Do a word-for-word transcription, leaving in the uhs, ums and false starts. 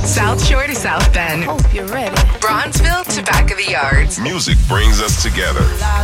South Shore to South Bend. Hope you're ready. Bronzeville to back of the yards. Music brings us together.